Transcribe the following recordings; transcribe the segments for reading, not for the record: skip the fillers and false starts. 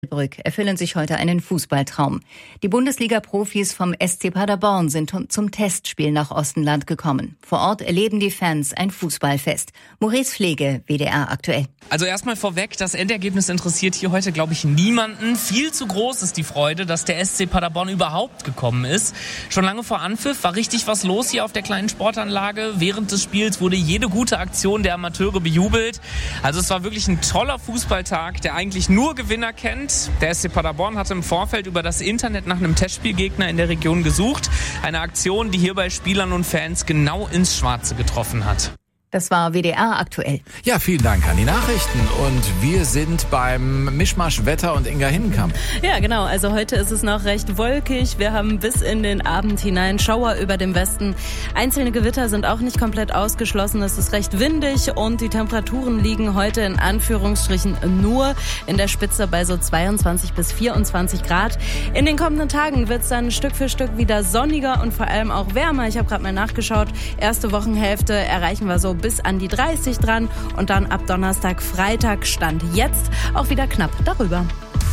Brück erfüllen sich heute einen Fußballtraum. Die Bundesliga-Profis vom SC Paderborn sind zum Testspiel nach Ostenland gekommen. Vor Ort erleben die Fans ein Fußballfest. Maurice Pflege, WDR aktuell. Also erstmal vorweg, das Endergebnis interessiert hier heute, glaube ich, niemanden. Viel zu groß ist die Freude, dass der SC Paderborn überhaupt gekommen ist. Schon lange vor Anpfiff war richtig was los hier auf der kleinen Sportanlage. Während des Spiels wurde jede gute Aktion der Amateure bejubelt. Also es war wirklich ein toller Fußballtag, der eigentlich nur Gewinner kennt. Der SC Paderborn hatte im Vorfeld über das Internet nach einem Testspielgegner in der Region gesucht. Eine Aktion, die hier bei Spielern und Fans genau ins Schwarze getroffen hat. Das war WDR aktuell. Ja, vielen Dank an die Nachrichten. Und wir sind beim Mischmasch Wetter und Inga Hinnenkamp. Ja, genau. Also heute ist es noch recht wolkig. Wir haben bis in den Abend hinein Schauer über dem Westen. Einzelne Gewitter sind auch nicht komplett ausgeschlossen. Es ist recht windig und die Temperaturen liegen heute in Anführungsstrichen nur in der Spitze bei so 22 bis 24 Grad. In den kommenden Tagen wird es dann Stück für Stück wieder sonniger und vor allem auch wärmer. Ich habe gerade mal nachgeschaut. Erste Wochenhälfte erreichen wir so bis an die 30 dran und dann ab Donnerstag, Freitag Stand jetzt auch wieder knapp darüber.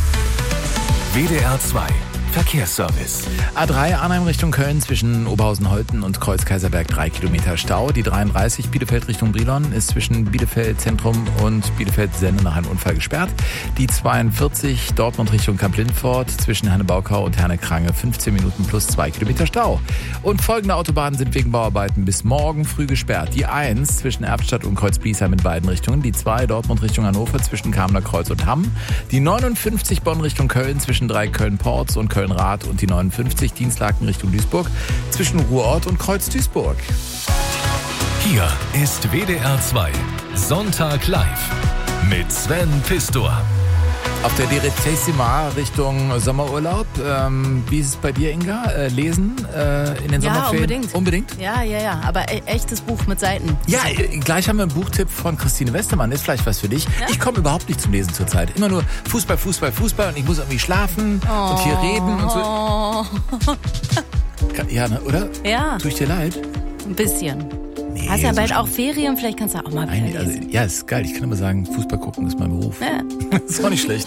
WDR 2 Verkehrsservice. A3 Arnhem Richtung Köln zwischen Oberhausen-Holten und Kreuz-Kaiserberg 3 Kilometer Stau. Die 33 Bielefeld Richtung Brilon ist zwischen Bielefeld Zentrum und Bielefeld Sende nach einem Unfall gesperrt. Die 42 Dortmund Richtung Kamp-Lindfort zwischen Herne-Baukau und Herne-Krange 15 Minuten plus 2 Kilometer Stau. Und folgende Autobahnen sind wegen Bauarbeiten bis morgen früh gesperrt. Die 1 zwischen Erbstadt und Kreuz-Biesheim in beiden Richtungen. Die 2 Dortmund Richtung Hannover zwischen Kamener Kreuz und Hamm. Die 59 Bonn Richtung Köln zwischen 3 Köln-Ports und Köln-Rath und die 59 Dienstlaken Richtung Duisburg zwischen Ruhrort und Kreuz-Duisburg. Hier ist WDR 2 Sonntag live mit Sven Pistor. Auf der Direttissima Richtung Sommerurlaub. Wie ist es bei dir, Inga? Lesen in den Sommerferien? Unbedingt. Ja. Aber echtes Buch mit Seiten. Ja, gleich haben wir einen Buchtipp von Christine Westermann. Ist vielleicht was für dich. Ja? Ich komme überhaupt nicht zum Lesen zurzeit. Immer nur Fußball und ich muss irgendwie schlafen und hier reden und so. Ja, ne, oder? Ja. Tue ich dir leid? Ein bisschen. Nee, hast ja so bald auch Ferien, vielleicht kannst du auch mal wieder lesen. Ja, ist geil. Ich kann immer sagen, Fußball gucken ist mein Beruf. Ja. Ist auch nicht schlecht.